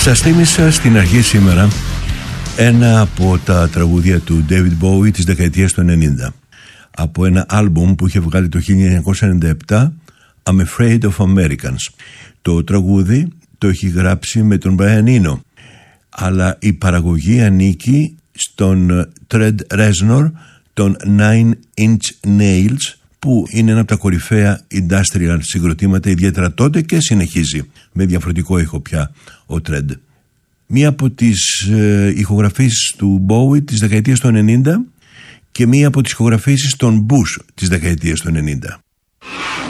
Σας θύμισα στην αρχή σήμερα ένα από τα τραγούδια του David Bowie της δεκαετίας του 90, από ένα άλμπουμ που είχε βγάλει το 1997, I'm Afraid of Americans. Το τραγούδι το έχει γράψει με τον Brian Eno, αλλά η παραγωγή ανήκει στον Trent Reznor των Nine Inch Nails, που είναι ένα από τα κορυφαία industrial συγκροτήματα, ιδιαίτερα τότε, και συνεχίζει με διαφορετικό ήχο πια ο Trent. Μία από τις ηχογραφήσεις του Bowie της δεκαετίας του 90 και μία από τις ηχογραφήσεις των Bush της δεκαετίας του 90.